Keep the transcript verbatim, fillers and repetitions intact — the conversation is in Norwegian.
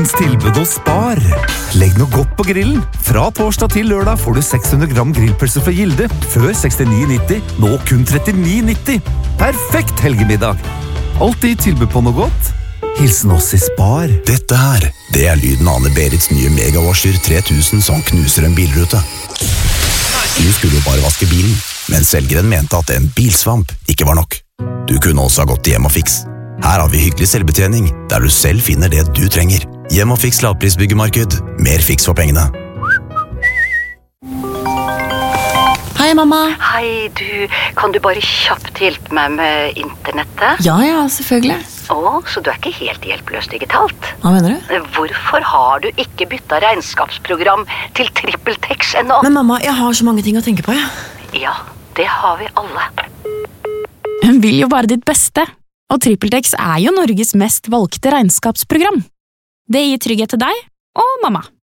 Ukens tilbud og spar. Legg noe godt på grillen. Fra torsdag til lørdag får du seks hundre gram grillpølse fra Gilde. Før sekstini nitti, nå kun trettini nitti. Perfekt helgemiddag. Alltid tilbud på noe godt. Hilsen oss i Spar. Dette her, det er lyden av Anne-Berits nye Megawasher tre tusen som knuser en bilrute. Du skulle jo bare vaske bilen, men selgeren mente at en bilsvamp ikke var nok. Du kunne også ha gått til Hjemmafix. Her har vi hyggelig selvbetjening, der du selv finner det du trenger. Hjemmafix lavprisbyggemarked. Mer fiks for pengene. Hei, mamma. Hei, du. Kan du bare kjapt hjelpe meg med internettet? Ja, ja, selvfølgelig. Å, så du er ikke helt hjelpeløs digitalt? Hva mener du? Hvorfor har du ikke byttet regnskapsprogram til TrippelTex ennå? Men mamma, jeg har så mange ting å tenke på, ja. Ja, det har vi alle. Hun vil jo bare ditt beste, og TrippelTex er jo Norges mest valgte regnskapsprogram. Det gir trygghet til deg og mamma.